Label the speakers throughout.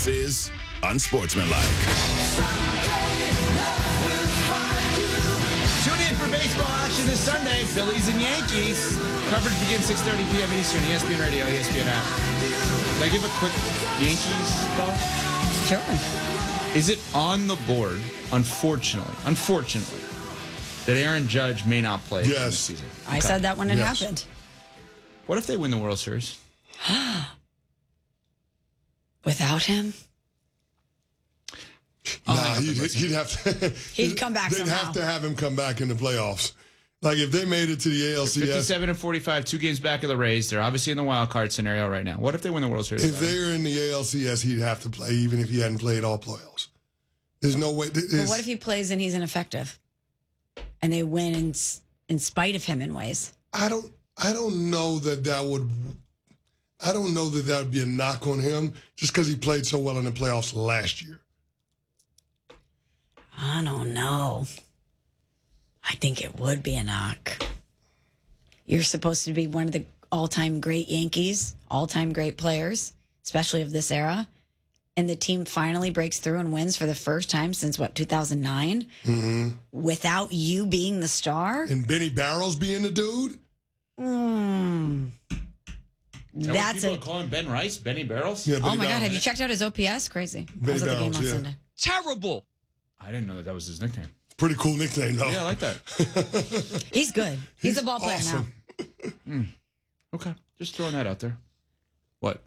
Speaker 1: This is Unsportsmanlike.
Speaker 2: Tune in for baseball action this Sunday. Phillies and Yankees. Coverage begins 6:30 p.m. Eastern. ESPN Radio, ESPN app. Can I give a quick Yankees thought?
Speaker 3: Sure.
Speaker 2: Is it on the board, unfortunately, that Aaron Judge may not play this season?
Speaker 3: I said that when it happened.
Speaker 2: What if they win the World Series?
Speaker 3: Without him?
Speaker 4: Nah, he'd have to.
Speaker 3: He'd come back
Speaker 4: They'd
Speaker 3: somehow.
Speaker 4: have to have him come back in the playoffs. Like if they made it to the ALCS.
Speaker 2: 57-45, 2 games back of the Rays. They're obviously in the wild card scenario right now. What if they win the World Series?
Speaker 4: If they're in the ALCS, he'd have to play, even if he hadn't played all playoffs. There's no way.
Speaker 3: But what if he plays and he's ineffective, and they win in spite of him in ways?
Speaker 4: I don't know that would. I don't know that would be a knock on him just because he played so well in the playoffs last year.
Speaker 3: I don't know. I think it would be a knock. You're supposed to be one of the all-time great Yankees, all-time great players, especially of this era. And the team finally breaks through and wins for the first time since, 2009? Mm-hmm. Without you being the star?
Speaker 4: And Benny Barrows being the dude?
Speaker 3: That's
Speaker 2: people calling Ben Rice, Benny Barrels?
Speaker 4: Yeah,
Speaker 3: oh, my God. Have you checked out his OPS? Crazy. I was at the game on Sunday.
Speaker 5: Terrible.
Speaker 2: I didn't know that was his nickname.
Speaker 4: Pretty cool nickname, though.
Speaker 2: Yeah, I like that.
Speaker 3: He's good. He's a ball player
Speaker 4: awesome.
Speaker 3: now.
Speaker 2: Okay. Just throwing that out there. What?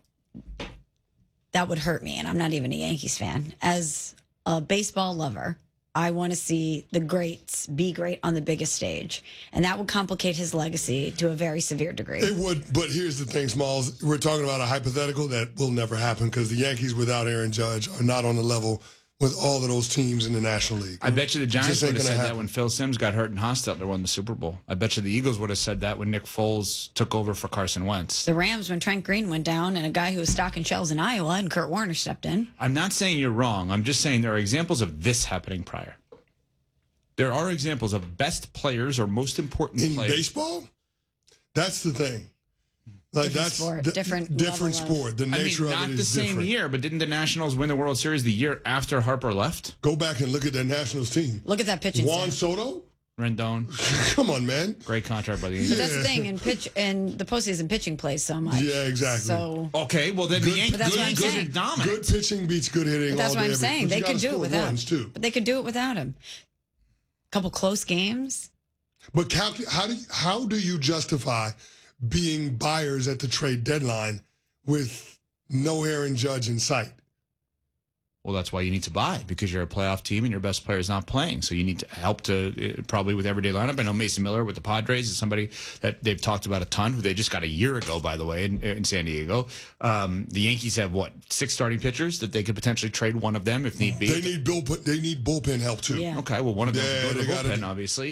Speaker 3: That would hurt me, and I'm not even a Yankees fan. As a baseball lover, I want to see the greats be great on the biggest stage, and that would complicate his legacy to a very severe degree.
Speaker 4: It would, but here's the thing, Smalls. We're talking about a hypothetical that will never happen because the Yankees without Aaron Judge are not on the level with all of those teams in the National League.
Speaker 2: I bet you the Giants would have said
Speaker 4: happen.
Speaker 2: that when Phil Simms got hurt and Hostetler won the Super Bowl. I bet you the Eagles would have said that when Nick Foles took over for Carson Wentz.
Speaker 3: The Rams, when Trent Green went down and a guy who was stocking shelves in Iowa and Kurt Warner stepped in.
Speaker 2: I'm not saying you're wrong. I'm just saying there are examples of this happening prior. There are examples of best players or most important
Speaker 4: In
Speaker 2: players.
Speaker 4: baseball? That's the thing. Like
Speaker 3: Different
Speaker 4: that's
Speaker 3: sport,
Speaker 4: the-
Speaker 3: different
Speaker 4: different
Speaker 3: level of-
Speaker 4: sport. The nature
Speaker 2: not
Speaker 4: of it
Speaker 2: the
Speaker 4: is
Speaker 2: same
Speaker 4: different.
Speaker 2: year, but didn't the Nationals win the World Series the year after Harper left?
Speaker 4: Go back and look at that Nationals team.
Speaker 3: Look at that pitching
Speaker 4: Juan
Speaker 3: staff.
Speaker 4: Soto?
Speaker 2: Rendon,
Speaker 4: Come on, man.
Speaker 2: great contract by the
Speaker 3: But
Speaker 2: Yankees.
Speaker 3: that's the thing, and the postseason pitching plays so much.
Speaker 4: Yeah, exactly.
Speaker 3: So
Speaker 2: Okay, well then the Yankees
Speaker 3: But that's what I'm
Speaker 2: are
Speaker 3: saying.
Speaker 2: dominant.
Speaker 4: Good pitching beats good hitting.
Speaker 3: but that's
Speaker 4: all
Speaker 3: what
Speaker 4: day,
Speaker 3: I'm saying.
Speaker 4: but
Speaker 3: They
Speaker 4: you
Speaker 3: could
Speaker 4: gotta
Speaker 3: do it
Speaker 4: score
Speaker 3: without
Speaker 4: runs,
Speaker 3: him.
Speaker 4: too.
Speaker 3: But they could do it without him. Couple close games.
Speaker 4: But how do you justify being buyers at the trade deadline with no Aaron Judge in sight?
Speaker 2: Well, that's why you need to buy, because you're a playoff team and your best player is not playing. So you need to help to probably with everyday lineup. I know Mason Miller with the Padres is somebody that they've talked about a ton, who they just got a year ago, by the way, in San Diego. The Yankees have, 6 starting pitchers that they could potentially trade one of them if need be.
Speaker 4: They need bullpen help too.
Speaker 3: Yeah.
Speaker 2: Okay, well, one of them
Speaker 4: Yeah,
Speaker 2: will go to
Speaker 4: they
Speaker 2: the
Speaker 4: gotta
Speaker 2: bullpen,
Speaker 4: do-
Speaker 2: obviously.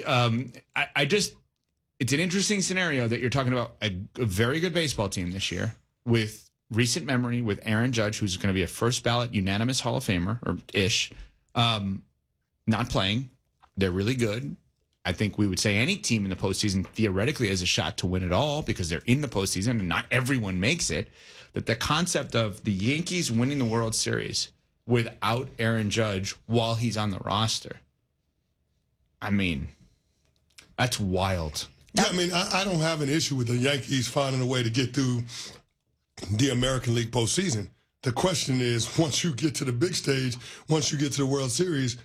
Speaker 2: It's an interesting scenario that you're talking about a very good baseball team this year with recent memory with Aaron Judge, who's going to be a first ballot unanimous Hall of Famer or ish, not playing. They're really good. I think we would say any team in the postseason theoretically has a shot to win it all because they're in the postseason and not everyone makes it. But the concept of the Yankees winning the World Series without Aaron Judge while he's on the roster, I mean, that's wild.
Speaker 4: Yeah, I mean, I don't have an issue with the Yankees finding a way to get through the American League postseason. The question is, once you get to the big stage, once you get to the World Series,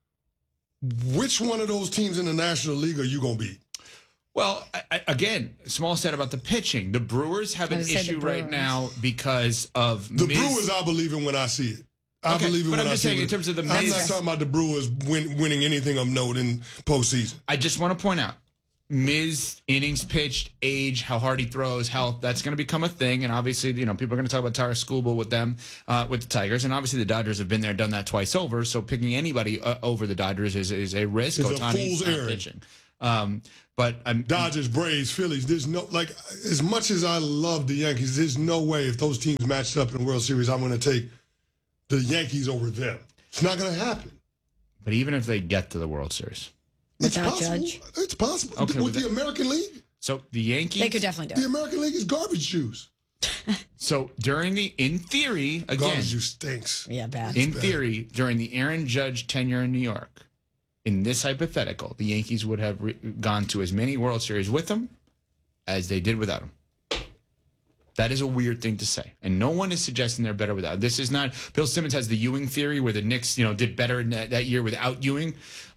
Speaker 4: which one of those teams in the National League are you going to beat?
Speaker 2: Well, again, Small said about the pitching. The Brewers have an
Speaker 3: I would say the
Speaker 2: issue right
Speaker 3: Brewers.
Speaker 2: now because of
Speaker 4: The
Speaker 2: Miz.
Speaker 4: Brewers, I believe in when I see it. I
Speaker 2: Okay,
Speaker 4: believe it
Speaker 2: but
Speaker 4: when
Speaker 2: I'm
Speaker 4: I
Speaker 2: just
Speaker 4: see
Speaker 2: saying
Speaker 4: it.
Speaker 2: in terms of the
Speaker 4: I'm
Speaker 2: Miz-
Speaker 4: not talking about the Brewers winning anything of note in postseason.
Speaker 2: I just want to point out, Miz, innings pitched, age, how hard he throws, health, that's going to become a thing. And obviously, people are going to talk about Tyler Skubal with them, with the Tigers. And obviously the Dodgers have been there, done that twice over. So picking anybody over the Dodgers is a risk.
Speaker 4: It's a
Speaker 2: Ohtani's
Speaker 4: fool's
Speaker 2: not
Speaker 4: errand.
Speaker 2: pitching. But I'm
Speaker 4: Dodgers, Braves, Phillies. There's no, as much as I love the Yankees, there's no way if those teams matched up in the World Series, I'm going to take the Yankees over them. It's not going to happen.
Speaker 2: But even if they get to the World Series.
Speaker 4: It's
Speaker 3: Without
Speaker 4: possible.
Speaker 3: Judge?
Speaker 4: It's possible.
Speaker 2: Okay,
Speaker 4: with
Speaker 2: with
Speaker 4: the American League,
Speaker 2: So the Yankees.
Speaker 3: They could definitely do
Speaker 4: the
Speaker 3: it.
Speaker 4: American League is garbage juice.
Speaker 2: So in theory, again,
Speaker 4: Garbage juice stinks.
Speaker 3: Yeah, bad.
Speaker 2: in theory, during the Aaron Judge tenure in New York, in this hypothetical, the Yankees would have gone to as many World Series with him as they did without him. That is a weird thing to say, and no one is suggesting they're better without. This is not. Bill Simmons has the Ewing theory, where the Knicks, did better in that year without Ewing.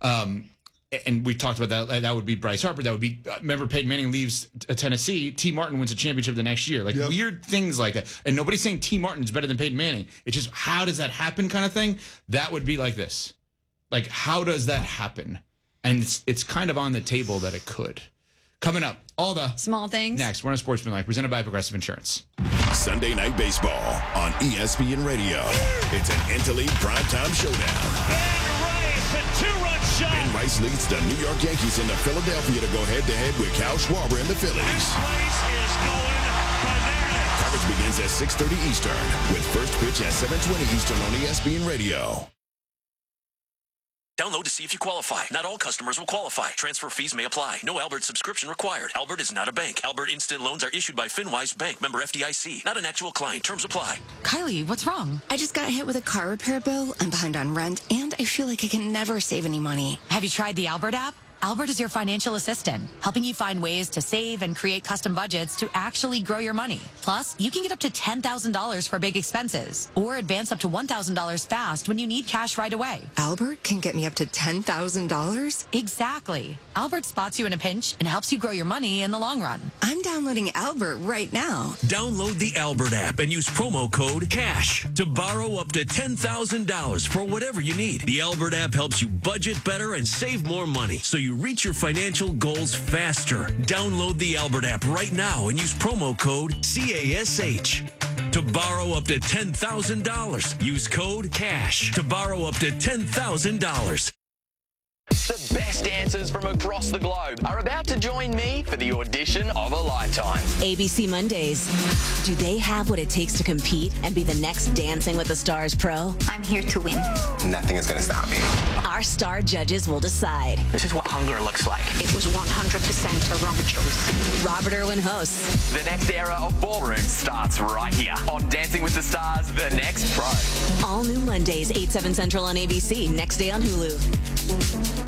Speaker 2: And we talked about that. That would be Bryce Harper. That would be. Remember, Peyton Manning leaves Tennessee. T. Martin wins a championship the next year. Weird things like that. And nobody's saying T. Martin is better than Peyton Manning. It's just, how does that happen, kind of thing. That would be like this. Like, how does that happen? And it's kind of on the table that it could. Coming up, all the
Speaker 3: small things.
Speaker 2: Next, we're on Sportsmanlike, presented by Progressive Insurance.
Speaker 1: Sunday Night Baseball on ESPN Radio. It's an interleague primetime showdown.
Speaker 5: Two-run shot.
Speaker 1: Ben Rice leads the New York Yankees into Philadelphia to go head-to-head with Cal Schwarber and the Phillies.
Speaker 5: This place is going bananas.
Speaker 1: Coverage begins at 6:30 Eastern with first pitch at 7:20 Eastern on ESPN Radio.
Speaker 6: Download to see if you qualify. Not all customers will qualify. Transfer fees may apply. No Albert subscription required. Albert is not a bank. Albert Instant Loans are issued by FinWise Bank, member FDIC. Not an actual client. Terms apply.
Speaker 7: Kylie, what's wrong?
Speaker 8: I just got hit with a car repair bill. I'm behind on rent, and I feel like I can never save any money.
Speaker 7: Have you tried the Albert app? Albert is your financial assistant, helping you find ways to save and create custom budgets to actually grow your money. Plus, you can get up to $10,000 for big expenses or advance up to $1,000 fast when you need cash right away.
Speaker 8: Albert can get me up to $10,000?
Speaker 7: Exactly. Albert spots you in a pinch and helps you grow your money in the long run.
Speaker 8: I'm downloading Albert right now.
Speaker 6: Download the Albert app and use promo code CASH to borrow up to $10,000 for whatever you need. The Albert app helps you budget better and save more money, so you reach your financial goals faster. Download the Albert app right now and use promo code CASH to borrow up to $10,000. Use code CASH to borrow up to $10,000.
Speaker 9: The best dancers from across the globe are about to join me for the audition of a lifetime.
Speaker 10: ABC Mondays. Do they have what it takes to compete and be the next Dancing with the Stars pro?
Speaker 11: I'm here to win.
Speaker 12: Nothing is going to stop me.
Speaker 10: Our star judges will decide.
Speaker 9: This is what hunger looks like.
Speaker 11: It was 100% a wrong choice.
Speaker 10: Robert Irwin hosts.
Speaker 9: The next era of ballroom starts right here on Dancing with the Stars, The Next Pro.
Speaker 10: All new Mondays, 8, 7 Central on ABC. Next day on Hulu.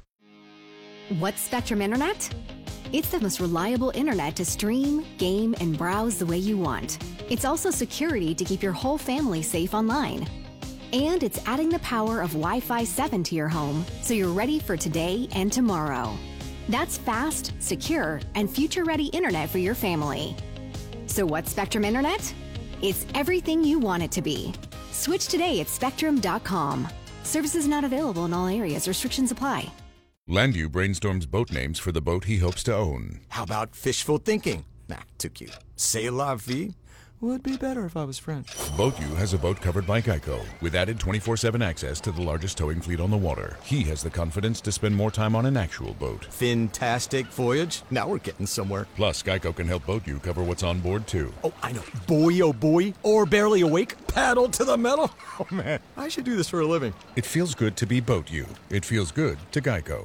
Speaker 13: What's Spectrum Internet? It's the most reliable internet to stream, game, and browse the way you want. It's also security to keep your whole family safe online. And it's adding the power of Wi-Fi 7 to your home, so you're ready for today and tomorrow. That's fast, secure, and future-ready internet for your family. So what's Spectrum Internet? It's everything you want it to be. Switch today at spectrum.com. Services not available in all areas. Restrictions apply.
Speaker 14: Landu brainstorms boat names for the boat he hopes to own.
Speaker 15: How about fishful thinking? Nah, too cute. C'est la vie? Would be better if I was French.
Speaker 14: BoatU has a boat covered by Geico, with added 24/7 access to the largest towing fleet on the water. He has the confidence to spend more time on an actual boat.
Speaker 15: Fantastic voyage. Now we're getting somewhere.
Speaker 14: Plus, Geico can help BoatU cover what's on board, too.
Speaker 15: Oh, I know. Buoy, oh buoy, or barely awake, paddle to the metal. Oh, man, I should do this for a living.
Speaker 14: It feels good to be BoatU. It feels good to Geico.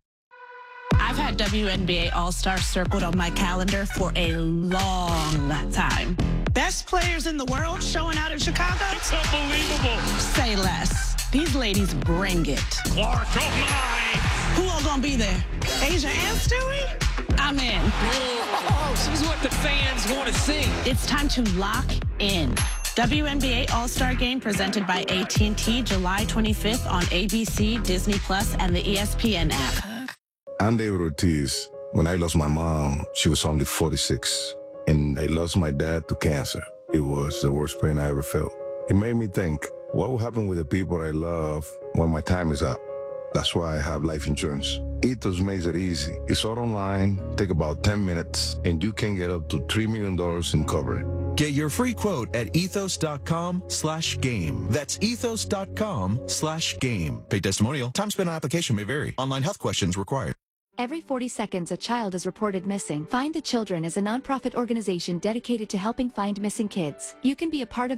Speaker 16: I've had WNBA All-Star circled on my calendar for a long time. Best players in the world showing out in Chicago?
Speaker 5: It's unbelievable.
Speaker 16: Say less. These ladies bring it.
Speaker 5: Clark, oh my!
Speaker 16: Who all gonna be there? Asia and Stewie? I'm in.
Speaker 17: Oh, this is what the fans want to see.
Speaker 16: It's time to lock in. WNBA All-Star Game presented by AT&T July 25th on ABC, Disney Plus, and the ESPN app.
Speaker 18: I'm David Ortiz. When I lost my mom, she was only 46. And I lost my dad to cancer. It was the worst pain I ever felt. It made me think, what will happen with the people I love when my time is up? That's why I have life insurance. Ethos makes it easy. It's all online, take about 10 minutes, and you can get up to $3 million in coverage.
Speaker 19: Get your free quote at ethos.com/game. That's ethos.com/game. Pay testimonial. Time spent on application may vary. Online health questions required.
Speaker 20: Every 40 seconds, a child is reported missing. Find the Children is a nonprofit organization dedicated to helping find missing kids. You can be a part of